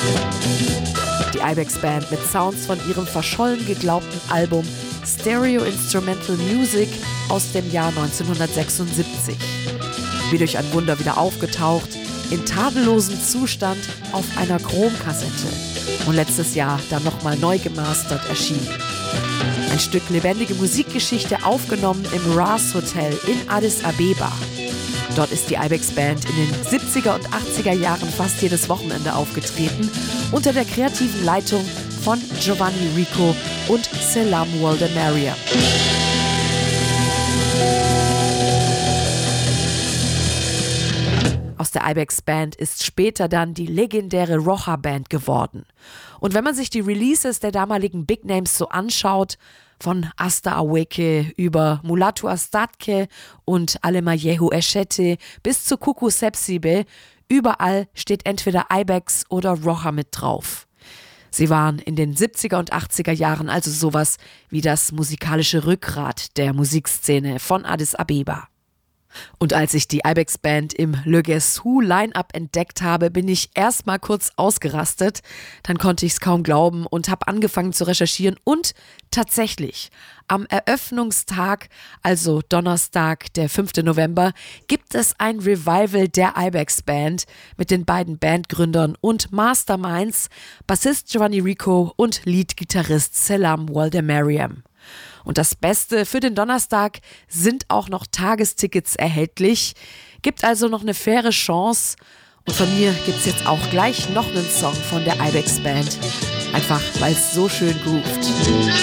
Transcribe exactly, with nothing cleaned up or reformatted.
Die Ibex Band mit Sounds von ihrem verschollen geglaubten Album Stereo Instrumental Music aus dem Jahr neunzehnhundertsechsundsiebzig. Wie durch ein Wunder wieder aufgetaucht, in tadellosem Zustand auf einer Chromkassette und letztes Jahr dann nochmal neu gemastert erschienen. Ein Stück lebendige Musikgeschichte aufgenommen im Ras Hotel in Addis Abeba. Dort ist die Ibex Band in den siebziger und achtziger Jahren fast jedes Wochenende aufgetreten, unter der kreativen Leitung von Giovanni Rico und Selam Woldemariam. Aus der Ibex Band ist später dann die legendäre Rocha Band geworden. Und wenn man sich die Releases der damaligen Big Names so anschaut, von Asta Aweke über Mulatu Astatke und Alemayehu Eshete bis zu Kuku Sepsibe, überall steht entweder Ibex oder Rocha mit drauf. Sie waren in den siebziger und achtziger Jahren also sowas wie das musikalische Rückgrat der Musikszene von Addis Abeba. Und als ich die Ibex Band im Le Guess Who Line-Up entdeckt habe, bin ich erstmal kurz ausgerastet. Dann konnte ich es kaum glauben und habe angefangen zu recherchieren. Und tatsächlich, am Eröffnungstag, also Donnerstag, der fünfte November, gibt es ein Revival der Ibex Band mit den beiden Bandgründern und Masterminds, Bassist Giovanni Rico und Leadgitarrist Selam Woldemariam. Und das Beste, für den Donnerstag sind auch noch Tagestickets erhältlich. Gibt also noch eine faire Chance. Und von mir gibt's jetzt auch gleich noch einen Song von der Ibex Band. Einfach, weil es so schön groovt.